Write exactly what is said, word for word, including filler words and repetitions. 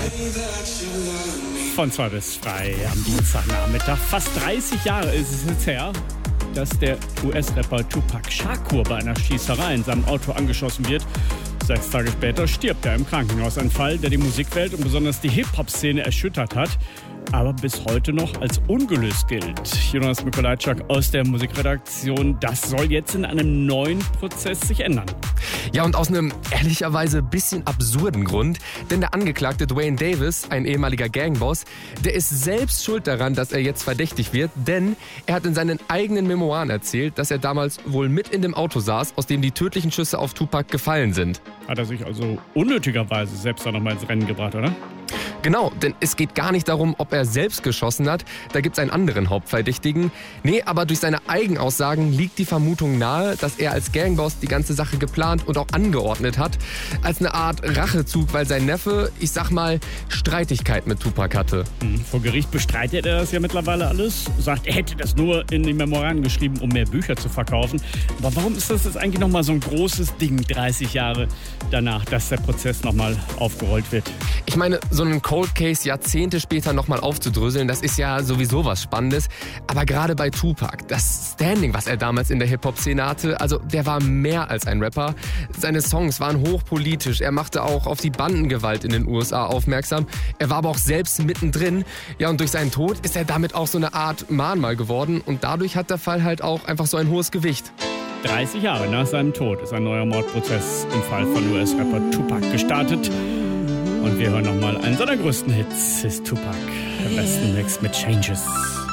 Von zwei bis drei am Dienstagnachmittag. Fast dreißig Jahre ist es jetzt her, dass der U S-Rapper Tupac Shakur bei einer Schießerei in seinem Auto angeschossen wird. Sechs Tage später stirbt er im Krankenhaus. Ein Fall, der die Musikwelt und besonders die Hip-Hop-Szene erschüttert hat, aber bis heute noch als ungelöst gilt. Jonas Mikolajczak aus der Musikredaktion. Das soll jetzt in einem neuen Prozess sich ändern. Ja, und aus einem ehrlicherweise bisschen absurden Grund. Denn der Angeklagte Dwayne Davis, ein ehemaliger Gangboss, der ist selbst schuld daran, dass er jetzt verdächtig wird. Denn er hat in seinen eigenen Memoiren erzählt, dass er damals wohl mit in dem Auto saß, aus dem die tödlichen Schüsse auf Tupac gefallen sind. Hat er sich also unnötigerweise selbst da nochmal ins Rennen gebracht, oder? Genau, denn es geht gar nicht darum, ob er selbst geschossen hat. Da gibt's einen anderen Hauptverdächtigen. Nee, aber durch seine Eigenaussagen liegt die Vermutung nahe, dass er als Gangboss die ganze Sache geplant und auch angeordnet hat. Als eine Art Rachezug, weil sein Neffe, ich sag mal, Streitigkeit mit Tupac hatte. Hm, vor Gericht bestreitet er das ja mittlerweile alles. Sagt, er hätte das nur in die Memoiren geschrieben, um mehr Bücher zu verkaufen. Aber warum ist das jetzt eigentlich nochmal so ein großes Ding, dreißig Jahre danach, dass der Prozess nochmal aufgerollt wird? Ich meine, so einen Cold Case Jahrzehnte später nochmal aufzudröseln, das ist ja sowieso was Spannendes. Aber gerade bei Tupac, das Standing, was er damals in der Hip-Hop-Szene hatte, also der war mehr als ein Rapper. Seine Songs waren hochpolitisch. Er machte auch auf die Bandengewalt in den U S A aufmerksam. Er war aber auch selbst mittendrin. Ja, und durch seinen Tod ist er damit auch so eine Art Mahnmal geworden. Und dadurch hat der Fall halt auch einfach so ein hohes Gewicht. dreißig Jahre nach seinem Tod ist ein neuer Mordprozess im Fall von U S-Rapper Tupac gestartet. Und wir hören nochmal einen seiner größten Hits, ist Tupac. Am besten Mix mit Changes.